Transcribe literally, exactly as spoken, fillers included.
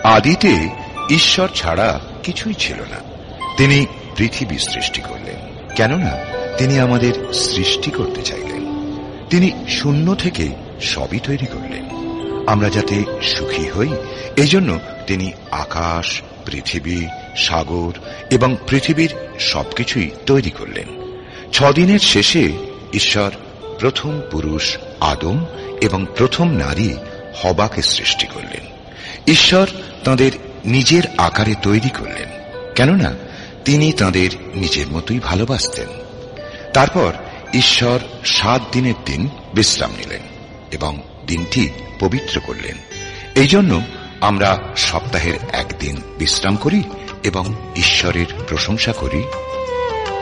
আদিতে ঈশ্বর ছাড়া কিছুই ছিল না। তিনি পৃথিবী সৃষ্টি করলেন, কেননা তিনি আমাদের সৃষ্টি করতে চাইলেন। তিনি শূন্য থেকে সবই তৈরি করলেন আমরা যাতে সুখী হই। এজন্য তিনি আকাশ, পৃথিবী, সাগর এবং পৃথিবীর সবকিছুই তৈরি করলেন। ছদিনের শেষে ঈশ্বর প্রথম পুরুষ আদম এবং প্রথম নারী হবাকে সৃষ্টি করলেন। ঈশ্বর তাঁদের নিজের আকারে তৈরি করলেন, কেননা তিনি তাঁদের নিজের মতোই ভালোবাসতেন। তারপর ঈশ্বর সাত দিনের দিন বিশ্রাম নিলেন এবং দিনটি পবিত্র করলেন। এই জন্য আমরা সপ্তাহের একদিন বিশ্রাম করি এবং ঈশ্বরের প্রশংসা করি